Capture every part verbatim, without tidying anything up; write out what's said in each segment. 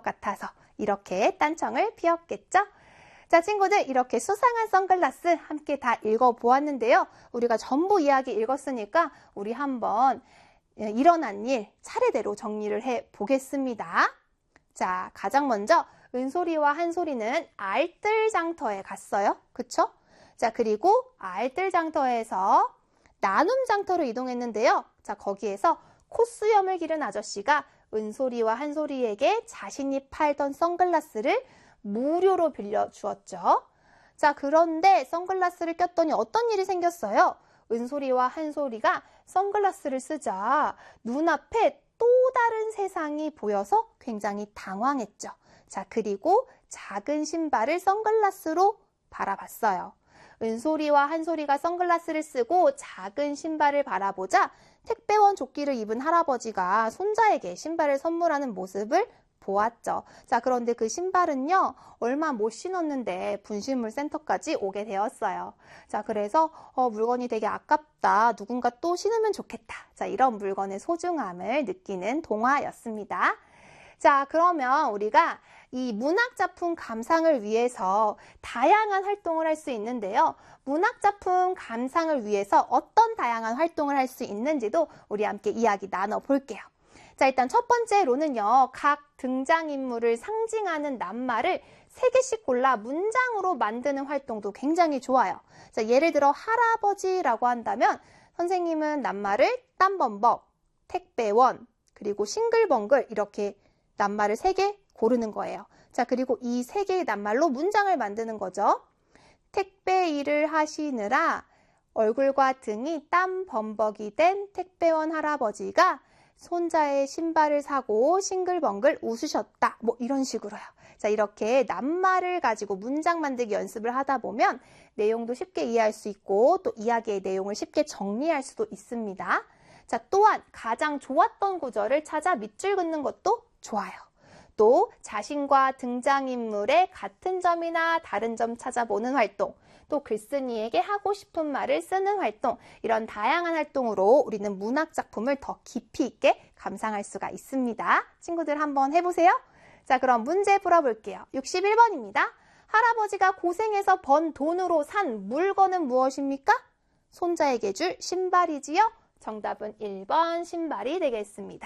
같아서 이렇게 딴청을 피웠겠죠? 자, 친구들, 이렇게 수상한 선글라스 함께 다 읽어보았는데요. 우리가 전부 이야기 읽었으니까 우리 한번 일어난 일 차례대로 정리를 해보겠습니다. 자, 가장 먼저 은솔이와 한솔이는 알뜰장터에 갔어요. 그쵸? 자, 그리고 알뜰장터에서 나눔장터로 이동했는데요. 자, 거기에서 콧수염을 기른 아저씨가 은솔이와 한솔이에게 자신이 팔던 선글라스를 무료로 빌려주었죠. 자, 그런데 선글라스를 꼈더니 어떤 일이 생겼어요? 은솔이와 한솔이가 선글라스를 쓰자 눈앞에 또 다른 세상이 보여서 굉장히 당황했죠. 자, 그리고 작은 신발을 선글라스로 바라봤어요. 은솔이와 한솔이가 선글라스를 쓰고 작은 신발을 바라보자 택배원 조끼를 입은 할아버지가 손자에게 신발을 선물하는 모습을 보았죠. 자, 그런데 그 신발은요, 얼마 못 신었는데 분실물 센터까지 오게 되었어요. 자, 그래서 어, 물건이 되게 아깝다. 누군가 또 신으면 좋겠다. 자, 이런 물건의 소중함을 느끼는 동화였습니다. 자, 그러면 우리가 이 문학작품 감상을 위해서 다양한 활동을 할 수 있는데요. 문학작품 감상을 위해서 어떤 다양한 활동을 할 수 있는지도 우리 함께 이야기 나눠볼게요. 자, 일단 첫 번째로는요. 각 등장인물을 상징하는 낱말을 세 개씩 골라 문장으로 만드는 활동도 굉장히 좋아요. 자, 예를 들어 할아버지라고 한다면 선생님은 낱말을 땀범벅, 택배원, 그리고 싱글벙글 이렇게 낱말을 세 개 고르는 거예요. 자, 그리고 이 세 개의 낱말로 문장을 만드는 거죠. 택배 일을 하시느라 얼굴과 등이 땀범벅이 된 택배원 할아버지가 손자의 신발을 사고 싱글벙글 웃으셨다. 뭐 이런 식으로요. 자, 이렇게 낱말을 가지고 문장 만들기 연습을 하다 보면 내용도 쉽게 이해할 수 있고 또 이야기의 내용을 쉽게 정리할 수도 있습니다. 자, 또한 가장 좋았던 구절을 찾아 밑줄 긋는 것도 좋아요. 또 자신과 등장인물의 같은 점이나 다른 점 찾아보는 활동, 또 글쓴이에게 하고 싶은 말을 쓰는 활동, 이런 다양한 활동으로 우리는 문학작품을 더 깊이 있게 감상할 수가 있습니다. 친구들 한번 해보세요. 자, 그럼 문제 풀어볼게요. 육십일 번입니다. 할아버지가 고생해서 번 돈으로 산 물건은 무엇입니까? 손자에게 줄 신발이지요? 정답은 일 번 신발이 되겠습니다.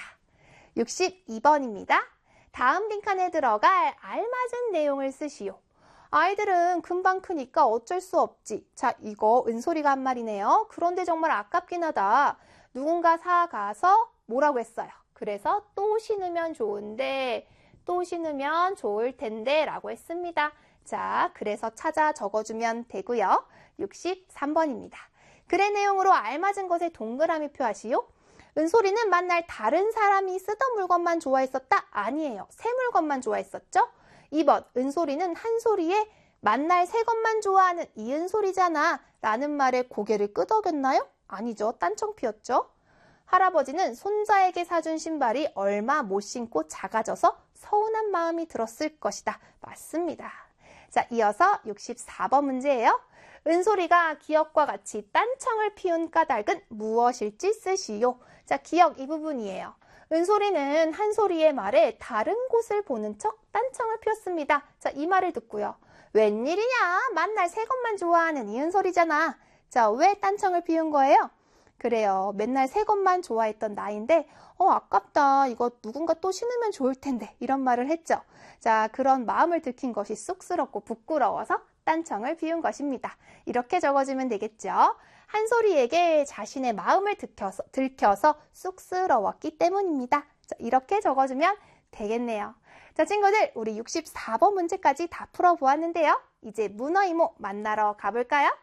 육십이 번입니다. 다음 빈칸에 들어갈 알맞은 내용을 쓰시오. 아이들은 금방 크니까 어쩔 수 없지. 자, 이거 은솔이가 한 말이네요. 그런데 정말 아깝긴 하다. 누군가 사가서 뭐라고 했어요? 그래서 또 신으면 좋은데, 또 신으면 좋을 텐데 라고 했습니다. 자, 그래서 찾아 적어주면 되고요. 육십삼 번입니다. 글의 내용으로 알맞은 것에 동그라미 표하시오. 은솔이는 만날 다른 사람이 쓰던 물건만 좋아했었다? 아니에요. 새 물건만 좋아했었죠? 이 번, 은솔이는 한솔이의 만날 새 것만 좋아하는 이은솔이잖아 라는 말에 고개를 끄덕였나요? 아니죠. 딴청 피웠죠. 할아버지는 손자에게 사준 신발이 얼마 못 신고 작아져서 서운한 마음이 들었을 것이다. 맞습니다. 자, 이어서 육십사 번 문제예요. 은솔이가 기억과 같이 딴청을 피운 까닭은 무엇일지 쓰시오. 자, 기억 이 부분이에요. 은솔이는 한솔이의 말에 다른 곳을 보는 척 딴청을 피웠습니다. 자, 이 말을 듣고요. 웬일이냐? 만날 새 것만 좋아하는 이은솔이잖아. 자, 왜 딴청을 피운 거예요? 그래요. 맨날 새 것만 좋아했던 나인데 어 아깝다. 이거 누군가 또 신으면 좋을 텐데 이런 말을 했죠. 자, 그런 마음을 들킨 것이 쑥스럽고 부끄러워서 딴청을 피운 것입니다. 이렇게 적어주면 되겠죠. 한솔이에게 자신의 마음을 들켜서, 들켜서 쑥스러웠기 때문입니다. 자, 이렇게 적어주면 되겠네요. 자, 친구들, 우리 육십사 번 문제까지 다 풀어보았는데요. 이제 문어이모 만나러 가볼까요?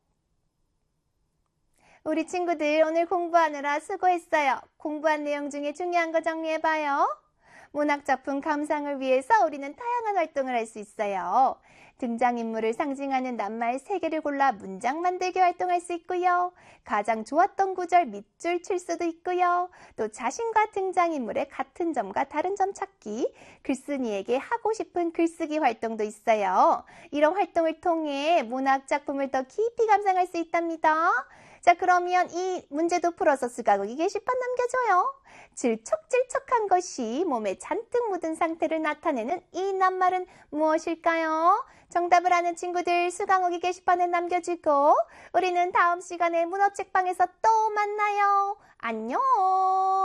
우리 친구들 오늘 공부하느라 수고했어요. 공부한 내용 중에 중요한 거 정리해봐요. 문학작품 감상을 위해서 우리는 다양한 활동을 할 수 있어요. 등장인물을 상징하는 낱말 세 개를 골라 문장 만들기 활동할 수 있고요. 가장 좋았던 구절 밑줄 칠 수도 있고요. 또 자신과 등장인물의 같은 점과 다른 점 찾기, 글쓴이에게 하고 싶은 글쓰기 활동도 있어요. 이런 활동을 통해 문학작품을 더 깊이 감상할 수 있답니다. 자, 그러면 이 문제도 풀어서 수강후기 게시판 남겨줘요. 질척질척한 것이 몸에 잔뜩 묻은 상태를 나타내는 이 낱말은 무엇일까요? 정답을 아는 친구들 수강후기 게시판에 남겨주고 우리는 다음 시간에 문어책방에서 또 만나요. 안녕.